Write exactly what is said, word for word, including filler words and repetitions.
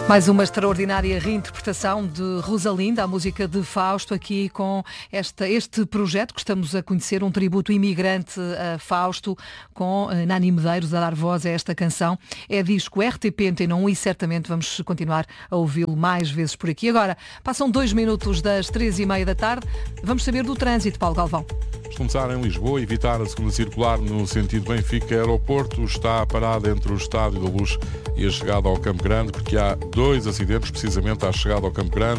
Mais uma extraordinária reinterpretação de Rosalinda, a música de Fausto, aqui com esta, este projeto que estamos a conhecer, um tributo imigrante a Fausto, com Nani Medeiros a dar voz a esta canção. É disco R T P Antena um e certamente vamos continuar a ouvi-lo mais vezes por aqui. Agora, passam dois minutos das três e meia da tarde, vamos saber do trânsito, Paulo Galvão. Vamos começar em Lisboa, evitar a segunda circular no sentido Benfica-Aeroporto, está parada entre o Estádio da Luz e a chegada ao Campo Grande, porque há dois acidentes, precisamente à chegada ao Campo Grande.